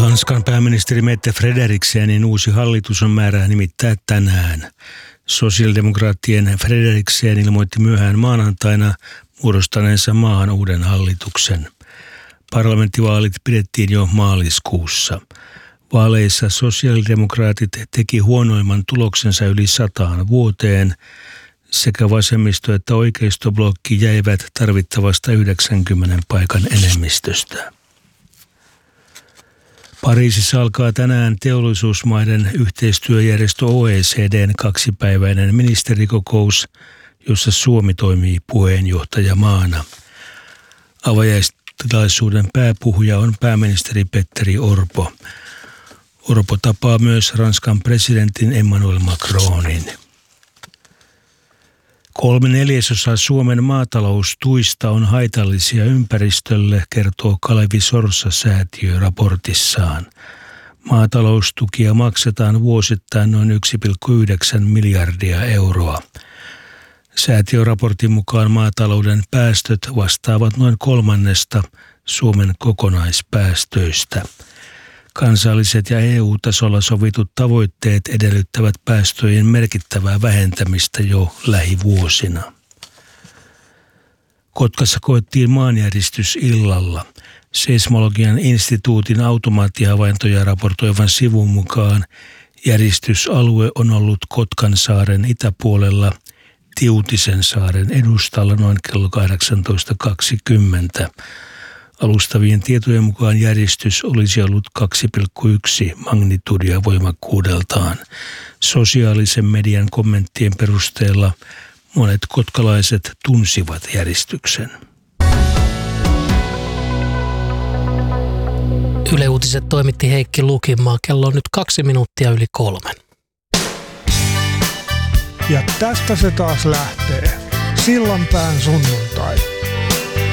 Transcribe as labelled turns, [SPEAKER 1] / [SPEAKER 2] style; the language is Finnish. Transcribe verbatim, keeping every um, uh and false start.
[SPEAKER 1] Ranskan pääministeri Mette Frederiksenin uusi hallitus on määrä nimittää tänään. Sosiaalidemokraattien Frederiksen ilmoitti myöhään maanantaina muodostaneensa maahan uuden hallituksen. Parlamenttivaalit pidettiin jo maaliskuussa. Vaaleissa sosiaalidemokraatit teki huonoimman tuloksensa yli sataan vuoteen. Sekä vasemmisto- että oikeistoblokki jäivät tarvittavasta yhdeksänkymmenen paikan enemmistöstä. Pariisissa alkaa tänään teollisuusmaiden yhteistyöjärjestö O E C D:n kaksipäiväinen ministerikokous, jossa Suomi toimii puheenjohtajamaana. Avajaistilaisuuden pääpuhuja on pääministeri Petteri Orpo. Orpo tapaa myös Ranskan presidentin Emmanuel Macronin. Kolme neljäsosaa Suomen maataloustuista on haitallisia ympäristölle, kertoo Kalevi Sorsa-säätiö raportissaan. Maataloustukia maksetaan vuosittain noin yksi pilkku yhdeksän miljardia euroa. Säätiöraportin mukaan maatalouden päästöt vastaavat noin kolmannesta Suomen kokonaispäästöistä. Kansalliset ja E U-tasolla sovitut tavoitteet edellyttävät päästöjen merkittävää vähentämistä jo lähivuosina. Kotkassa koettiin maanjäristys illalla. Seismologian instituutin automaattihavaintoja raportoivan sivun mukaan järistysalue on ollut Kotkansaaren itäpuolella Tiutisen saaren edustalla noin kello kahdeksantoista kaksikymmentä. Alustavien tietojen mukaan järistys olisi ollut kaksi pilkku yksi magnitudia voimakkuudeltaan. Sosiaalisen median kommenttien perusteella monet kotkalaiset tunsivat järistyksen.
[SPEAKER 2] Yle Uutiset toimitti Heikki Lukinmaa. Kello on nyt kaksi minuuttia yli kolmen.
[SPEAKER 3] Ja tästä se taas lähtee. Sillanpään sunnuntai.